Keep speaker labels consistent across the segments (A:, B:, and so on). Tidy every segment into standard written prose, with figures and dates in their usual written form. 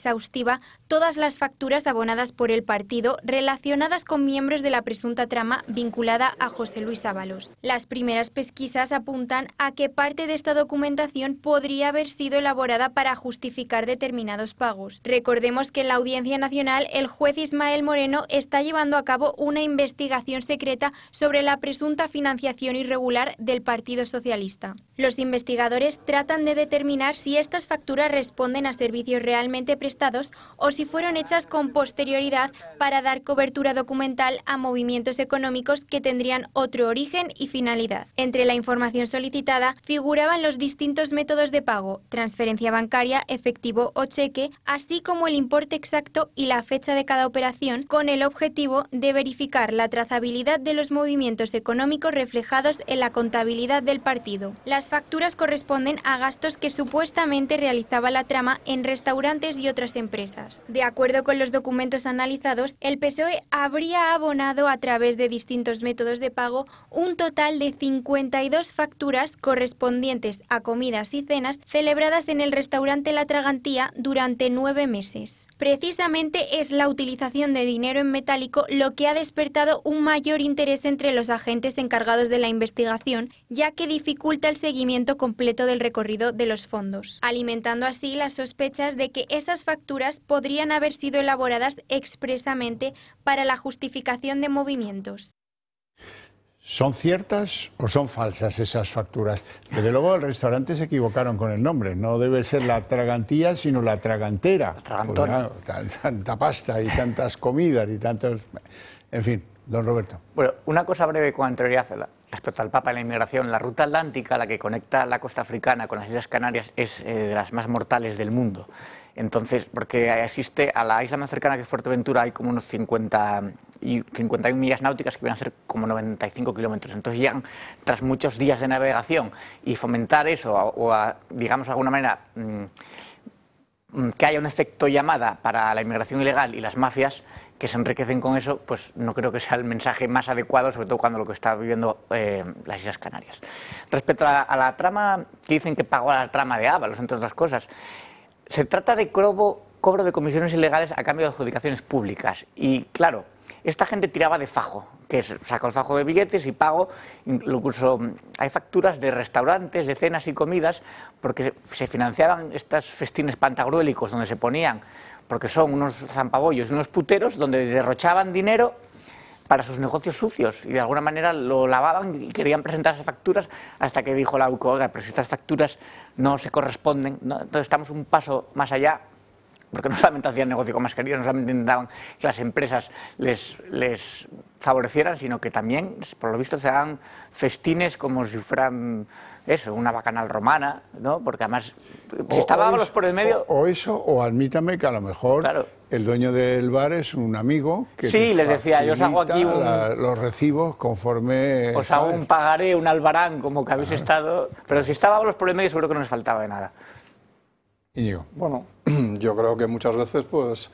A: exhaustiva todas las facturas abonadas por el partido relacionadas con miembros de la presunta trama vinculada a José Luis Ábalos. Las primeras pesquisas apuntan a que parte de esta documentación podría haber sido elaborada para justificar determinados pagos. Recordemos que en la Audiencia Nacional el juez Ismael Moreno está llevando a cabo una investigación secreta sobre la presunta financiación irregular del Partido Socialista. Los investigadores tratan de determinar si estas facturas responden a servicios realmente prestados o si fueron hechas con posterioridad para dar cobertura documental a movimientos económicos que tendrían otro origen y finalidad. Entre la información solicitada figuraban los distintos métodos de pago, transferencia bancaria, efectivo o cheque, así como el importe exacto y la fecha de cada operación, con el objetivo de verificar la trazabilidad de los movimientos económicos reflejados en la contabilidad del partido. Las facturas corresponden a gastos que supuestamente realizaba la trama en restaurantes y otras empresas. De acuerdo con los documentos analizados, el PSOE habría abonado a través de distintos métodos de pago un total de 52 facturas correspondientes a comidas y cenas celebradas en el restaurante La Tragantía durante 9 meses. Precisamente es la utilización de dinero en metálico lo que ha despertado un mayor interés entre los agentes encargados de la investigación, ya que dificulta el seguimiento completo del recorrido de los fondos, alimentando así las sospechas de que esas facturas podrían haber sido elaboradas expresamente para la justificación de movimientos.
B: ¿Son ciertas o son falsas esas facturas? Desde luego el restaurante se equivocaron con el nombre, no debe ser La Tragantía sino La Tragantera. Claro, tanta pasta y tantas comidas y tantos... En fin, don Roberto.
C: Bueno, una cosa breve con anterioridad respecto al Papa y la inmigración. La ruta atlántica, la que conecta la costa africana con las Islas Canarias, es de las más mortales del mundo. Entonces, porque existe a la isla más cercana que es Fuerteventura, hay como unos 51 millas náuticas que vienen a ser como 95 kilómetros. Entonces llegan tras muchos días de navegación, y fomentar eso, digamos de alguna manera, que haya un efecto llamada para la inmigración ilegal y las mafias que se enriquecen con eso, pues no creo que sea el mensaje más adecuado, sobre todo cuando lo que está viviendo las Islas Canarias. Respecto a la trama, que dicen que pagó la trama de Ábalos, entre otras cosas, se trata de cobro de comisiones ilegales a cambio de adjudicaciones públicas. Y claro, esta gente tiraba de fajo, que es saco el fajo de billetes y pago. Incluso hay facturas de restaurantes, de cenas y comidas, porque se financiaban estos festines pantagruélicos donde se ponían, porque son unos zampabollos y unos puteros, donde derrochaban dinero para sus negocios sucios, y de alguna manera lo lavaban y querían presentar esas facturas, hasta que dijo la UCO, oiga, pero si estas facturas no se corresponden, ¿no? Entonces estamos un paso más allá, porque no solamente hacían negocio con mascarillas, no solamente intentaban que las empresas les favorecieran, sino que también, por lo visto, se hagan festines como si fueran eso, una bacanal romana, ¿no? Porque además, si estaba Ábalos por el medio...
B: O eso, o admítame que a lo mejor... Claro. El dueño del bar es un amigo que...
C: Sí, les decía, yo os hago aquí
B: los recibos conforme...
C: Os hago un pagaré, un albarán, como que habéis estado... Pero si estaba Ábalos por el medio, seguro que no les faltaba de nada.
B: Íñigo.
D: Bueno, yo creo que muchas veces, pues,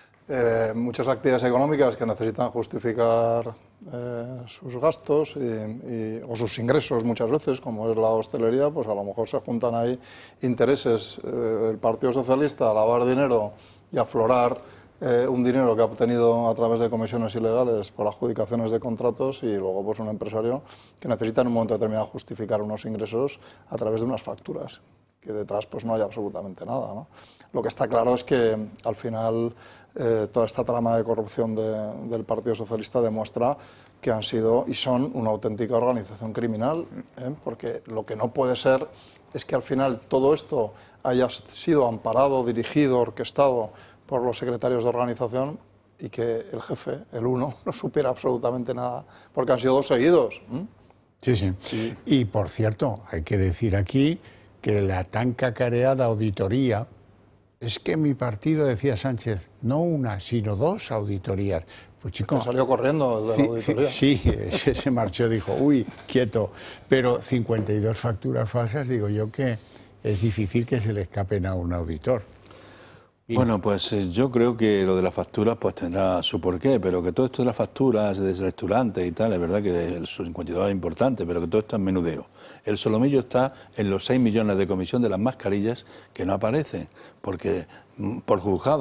D: muchas actividades económicas que necesitan justificar sus gastos o sus ingresos muchas veces, como es la hostelería, pues a lo mejor se juntan ahí intereses. El Partido Socialista a lavar dinero y aflorar un dinero que ha obtenido a través de comisiones ilegales por adjudicaciones de contratos, y luego pues un empresario que necesita en un momento determinado justificar unos ingresos a través de unas facturas, que detrás pues no hay absolutamente nada, ¿no? Lo que está claro es que al final toda esta trama de corrupción del Partido Socialista demuestra que han sido y son una auténtica organización criminal, porque lo que no puede ser es que al final todo esto haya sido amparado, dirigido, orquestado por los secretarios de organización, y que el jefe, el uno, no supiera absolutamente nada, porque han sido 2 seguidos.
B: Sí. Y por cierto, hay que decir aquí que la tan cacareada auditoría, es que mi partido, decía Sánchez, no una, sino 2 auditorías. Pues chico,
D: salió corriendo el de la auditoría.
B: Sí, ese se marchó, dijo, uy, quieto. Pero 52 facturas falsas, digo yo que es difícil que se le escapen a un auditor.
E: Bueno, pues yo creo que lo de las facturas pues tendrá su porqué, pero que todo esto de las facturas de restaurantes y tal, es verdad que el 52 es importante, pero que todo esto es menudeo. El solomillo está en los 6 millones de comisión de las mascarillas que no aparecen, porque por juzgado